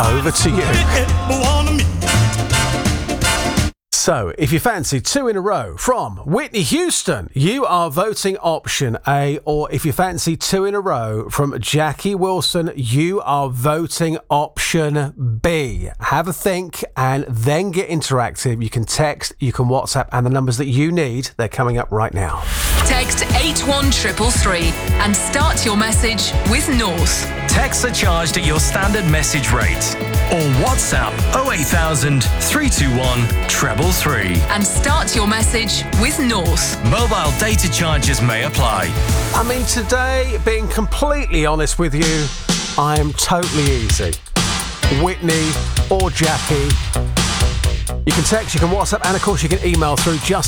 over to you. So, if you fancy 2 in a row from Whitney Houston, you are voting option A, or if you fancy 2 in a row from Jackie Wilson, you are voting option B. Have a think and then get interactive. You can text, you can WhatsApp, and the numbers that you need, they're coming up right now. Text 81333 and start your message with North. Texts are charged at your standard message rate. Or WhatsApp 08000 321 333. And start your message with North. Mobile data charges may apply. I mean, today, being completely honest with you, I am totally easy. Whitney or Jackie. You can text, you can WhatsApp, and of course you can email through just